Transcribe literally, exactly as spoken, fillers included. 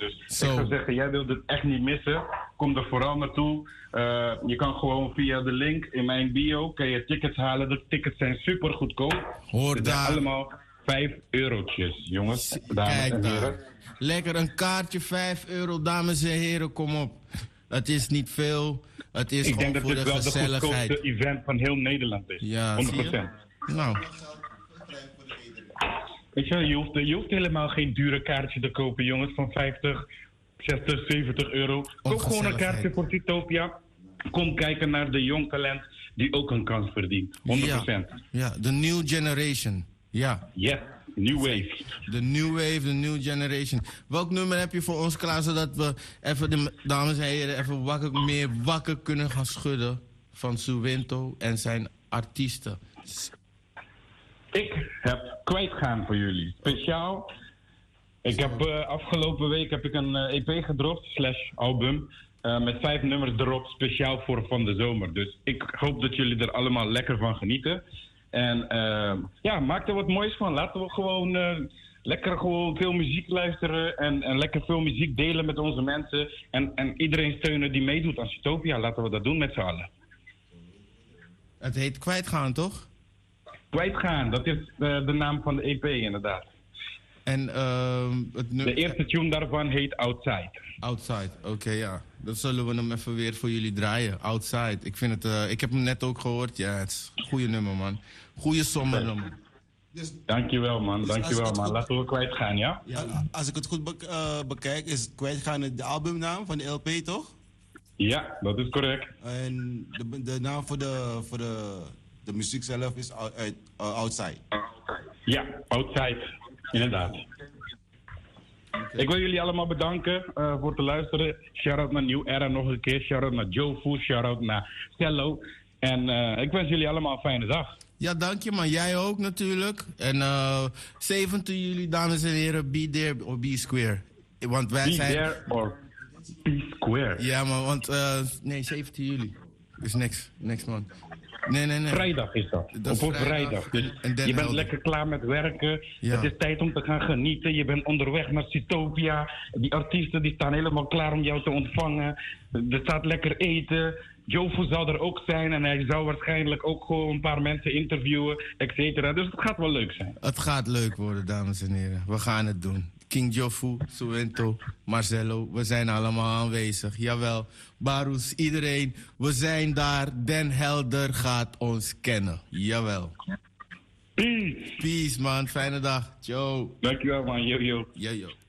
Dus Zo. ik zou zeggen, jij wilt het echt niet missen. Kom er vooral naartoe. Uh, je kan gewoon via de link in mijn bio kan je tickets halen. De tickets zijn super goedkoop. Hoor Het zijn daar. allemaal vijf eurotjes, jongens, dames Kijk en daar. heren. Lekker een kaartje, vijf euro, dames en heren, kom op. Het is niet veel. Het is Ik gewoon denk dat voor dit de wel de gezelligheid. goedkoopste event van heel Nederland is. Ja, honderd zie je? procent. Nou, Weet je, je hoeft, je hoeft helemaal geen dure kaartje te kopen, jongens, van vijftig, zestig, zeventig euro. Koop gewoon een gezelligheid. kaartje voor Zitopia. Kom kijken naar de jong talent die ook een kans verdient. honderd procent. ja, ja, de new generation. Ja, Yes, new wave. de new wave, de new generation. Welk nummer heb je voor ons klaar, zodat we even de dames en heren even wakker, meer wakker kunnen gaan schudden van Suwento en zijn artiesten? Ik heb Kwijtgaan voor jullie. Speciaal. Ik heb uh, afgelopen week heb ik een uh, E P gedropt, slash album. Uh, met vijf nummers erop, speciaal voor van de zomer. Dus ik hoop dat jullie er allemaal lekker van genieten. En uh, ja, maak er wat moois van. Laten we gewoon uh, lekker gewoon veel muziek luisteren. En, en lekker veel muziek delen met onze mensen. En, en iedereen steunen die meedoet aan Zitopia. Laten we dat doen met z'n allen. Het heet Kwijtgaan, toch? Kwijtgaan, dat is uh, de naam van de E P inderdaad. En uh, het nu- De eerste tune daarvan heet Outside. Outside, oké, ja. Dan zullen we hem even weer voor jullie draaien. Outside. Ik vind het, uh, ik heb hem net ook gehoord. Ja, het is een goede nummer, man. Goede zommernummer. Dus, Dankjewel, man. Dus Dankjewel, als ik het man. goed- Laten we Kwijtgaan, ja? a- als ik het goed be- uh, bekijk, is het Kwijtgaan de albumnaam van de L P, toch? Ja, dat is correct. En de, de naam voor de, voor de, de muziek zelf is out- uit- uh, Outside. Ja, Outside. Inderdaad. Ik wil jullie allemaal bedanken uh, voor het luisteren. Shout-out naar New Era nog een keer. Shout-out naar Joe Fu. Shout-out naar Cello. En uh, ik wens jullie allemaal een fijne dag. Ja, dank je, man. Jij ook natuurlijk. En uh, zeventien juli, dames en heren, be there or be square. Want wij Be zijn... there or be square. Ja, man, want... Uh, nee, zeventien juli. Is niks. Niks, man. Nee, nee, nee. Vrijdag is dat. Dat is Op een vrijdag. vrijdag. Dus En Den je bent Helder. lekker klaar met werken. Ja. Het is tijd om te gaan genieten. Je bent onderweg naar Zitopia. Die artiesten die staan helemaal klaar om jou te ontvangen. Er staat lekker eten. Jofu zou er ook zijn. En hij zou waarschijnlijk ook gewoon een paar mensen interviewen. Et cetera. Dus het gaat wel leuk zijn. Het gaat leuk worden, dames en heren. We gaan het doen. King Jofu, Suwento, Marcelo, we zijn allemaal aanwezig. Jawel. Barus, iedereen, we zijn daar. Den Helder gaat ons kennen. Jawel. Peace. Peace, man. Fijne dag. Ciao. Dankjewel, man. Yo, yo. Yo, yo.